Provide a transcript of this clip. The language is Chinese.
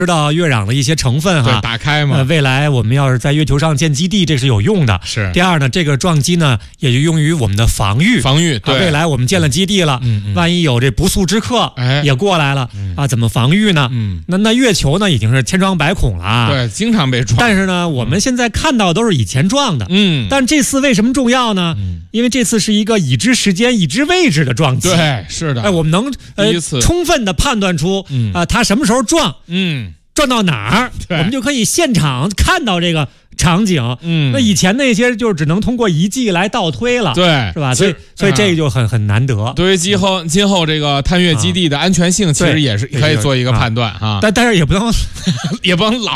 知道月壤的一些成分哈， 对，打开嘛。 未来我们要是在月球上建基地，这是有用的。 是。 第二呢，这个撞击呢，也就用于我们的防御。 对。 未来我们建了基地了，万一有这不速之客也过来了啊，怎么防御呢？那月球呢，已经是千疮百孔了。 对，经常被撞。 但是呢，我们现在看到都是以前撞的。但这次为什么重要呢？因为这次是一个已知时间、已知位置的撞击。 对，是的。 我们能充分的判断出它什么时候撞。撞到哪儿，我们就可以现场看到这个场景。那以前那些就只能通过遗迹来倒推了， 对， 是吧？所以这个就很难得。 对于今后这个探月基地的安全性，其实也是可以做一个判断啊。 但是也不能老